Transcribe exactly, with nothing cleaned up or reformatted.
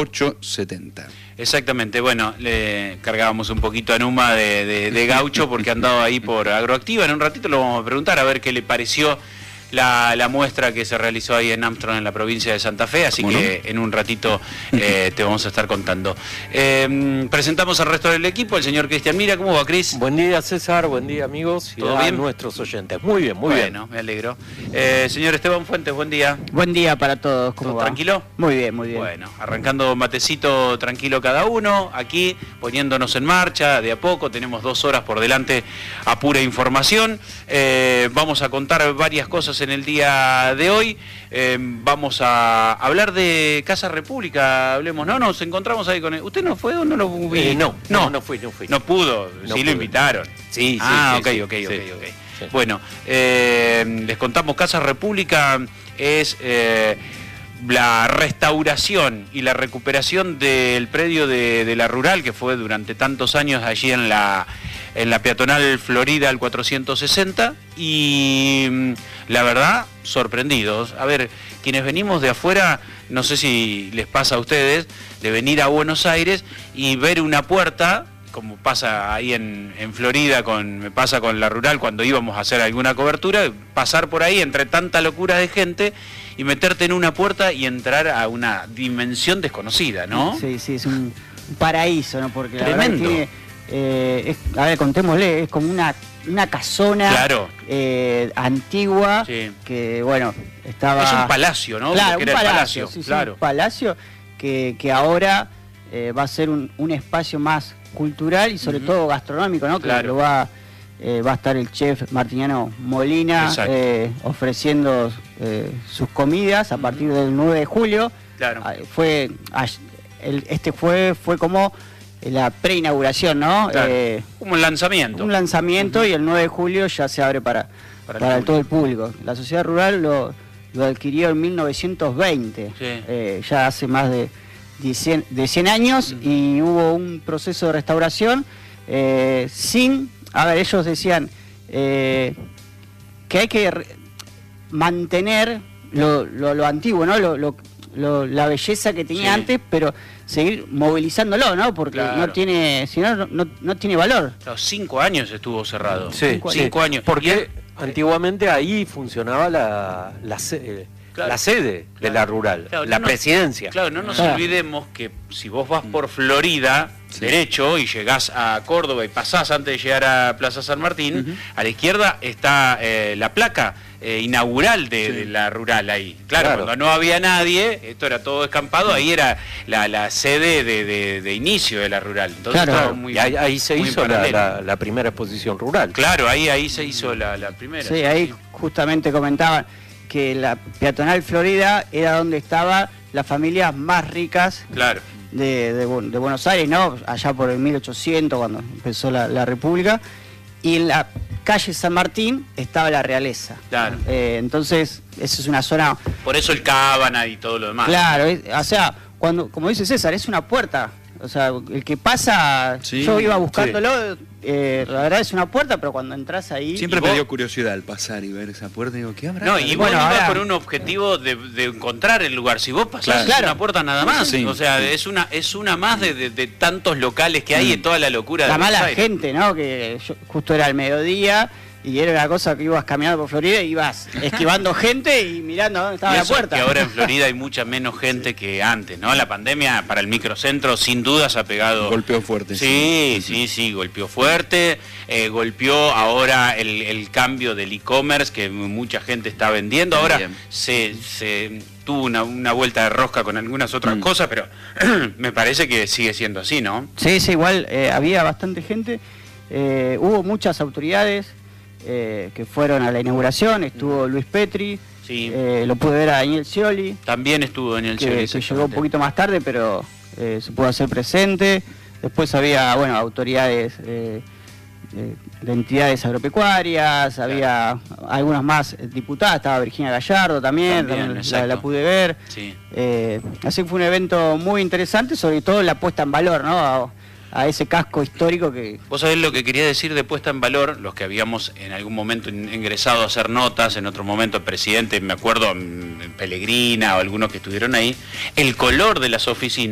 ocho setenta. Exactamente, bueno, le cargábamos un poquito a Numa de, de, de gaucho porque andaba ahí por Agroactiva. En un ratito lo vamos a preguntar a ver qué le pareció la, la muestra que se realizó ahí en Armstrong, en la provincia de Santa Fe, así bueno. que en un ratito eh, te vamos a estar contando. Eh, presentamos al resto del equipo, el señor Cristian Mira. ¿Cómo va, Cris? Buen día, César, buen día, amigos, y ¿Todo a bien? nuestros oyentes. Muy bien, muy bueno, bien. Bueno, me alegro. Eh, señor Esteban Fuentes, buen día. Buen día para todos, ¿cómo ¿Todo va? tranquilo? Muy bien, muy bien. Bueno, arrancando matecito tranquilo cada uno, aquí poniéndonos en marcha de a poco, tenemos dos horas por delante a pura información. Eh, vamos a contar varias cosas en el día de hoy. Eh, vamos a hablar de Casa República, hablemos, ¿no? Nos encontramos ahí con él. ¿Usted no fue o no lo vi? Eh, no, no, no, no fui, no fui. No pudo, No sí pude. lo invitaron. Sí, sí, Ah, sí, ok, sí, ok, sí, ok, sí, ok. sí. Bueno, eh, les contamos, Casa República es eh, la restauración y la recuperación del predio de, de la Rural, que fue durante tantos años allí en la, en la peatonal Florida al cuatrocientos sesenta, y la verdad, sorprendidos. A ver, quienes venimos de afuera, no sé si les pasa a ustedes, de venir a Buenos Aires y ver una puerta, como pasa ahí en, en Florida, con, me pasa con la Rural cuando íbamos a hacer alguna cobertura, pasar por ahí entre tanta locura de gente y meterte en una puerta y entrar a una dimensión desconocida, ¿no? Sí, sí, es un paraíso, ¿no? Porque la verdad Tremendo. que tiene, eh, es, a ver, contémosle, es como una, una casona Claro. eh, antigua, Sí. que bueno, estaba... Es un palacio, ¿no? Claro, Porque un era el palacio, palacio, sí, sí, claro. un palacio que, que ahora eh, va a ser un, un espacio más cultural y sobre Ujú. todo gastronómico, ¿no? Que Claro. lo va, eh, va a estar el chef Martiniano Molina Exacto. eh, ofreciendo eh, sus comidas a partir del nueve de julio. Claro. Ah, Fue, ay- el- este fue, fue como la preinauguración, ¿no? Claro. Eh, Como un lanzamiento. un lanzamiento Ujú. y el nueve de julio ya se abre para, Para para, el todo el público. La sociedad rural lo, lo adquirió en mil novecientos veinte, Sí. eh, ya hace más de, cien, de cien años, Ujú. y hubo un proceso de restauración eh, sin, a ver, ellos decían eh, que hay que re- mantener lo, lo- lo antiguo, ¿no? Lo, lo- lo- la belleza que tenía Sí. antes, pero seguir movilizándolo, ¿no? Porque Claro. no tiene, si no, no, no tiene valor. Claro, cinco años estuvo cerrado. Sí, Cinco sí. Cinco años. Porque antiguamente ahí funcionaba la, la, se- eh, Claro. la sede de la rural, Claro, la no nos- presidencia. Claro, no nos Claro. olvidemos que si vos vas por Florida, Sí. derecho, y llegás a Córdoba y pasás antes de llegar a Plaza San Martín, Ujú. a la izquierda está eh, la placa eh, inaugural de, Sí. de la Rural ahí. Claro, Claro. cuando no había nadie, esto era todo escampado, ahí era la, la sede de, de- de inicio de la Rural. Entonces Claro. estaba muy, y ahí, ahí se muy hizo la, paralelo. la- la primera exposición rural. Claro, ahí, ahí se hizo la, la primera. Sí, ahí justamente comentaban que la peatonal Florida era donde estaban las familias más ricas Claro. de, de Bu- de Buenos Aires, ¿no? Allá por el mil ochocientos, cuando empezó la, la República. Y en la calle San Martín estaba la realeza. Claro. Eh, entonces, eso es una zona... Por eso el Cábana y todo lo demás. Claro, es- o sea, cuando, como dice César, es una puerta. O sea, el que pasa, Sí, yo iba buscándolo, eh, la verdad es una puerta, pero cuando entras ahí... Siempre ¿Y me vos? dio curiosidad al pasar y ver esa puerta y digo, ¿qué habrá? No, y Bueno, vos ibas ahora- con un objetivo de, de encontrar el lugar. Si vos pasás Claro. es Claro. una puerta nada más, Sí, o sea, sí. es una es una más de, de- de tantos locales que hay Mm. en toda la locura de La Buenos mala Aires. gente, ¿no? Que yo- justo era el mediodía y era una cosa que ibas caminando por Florida y ibas esquivando gente y mirando dónde estaba Y la eso puerta. que ahora en Florida hay mucha menos gente que antes, ¿no? La pandemia para el microcentro sin dudas ha pegado... Golpeó fuerte. Sí, sí, sí, golpeó fuerte, eh, golpeó ahora el, el cambio del e-commerce que mucha gente está vendiendo. Ahora Bien. se, se tuvo una, una vuelta de rosca con algunas otras Mm. cosas, pero me parece que sigue siendo así, ¿no? Sí, sí, igual eh, había bastante gente. Eh, hubo muchas autoridades eh, que fueron a la inauguración. Estuvo Luis Petri, Sí, eh, lo pude ver a Daniel Scioli, también estuvo en el que, Chile, que exactamente. llegó un poquito más tarde, pero eh, se pudo hacer presente. Después había, bueno, autoridades eh, eh, de entidades agropecuarias, había algunas más diputadas, estaba Virginia Gallardo también, También, también la, exacto. la pude ver. Sí. Eh, así que fue un evento muy interesante, sobre todo la puesta en valor, ¿no? A, a ese casco histórico que... Vos sabés lo que quería decir de puesta en valor, los que habíamos en algún momento in- ingresado a hacer notas, en otro momento el presidente, me acuerdo, mm, Pellegrina o algunos que estuvieron ahí, el color de las oficinas.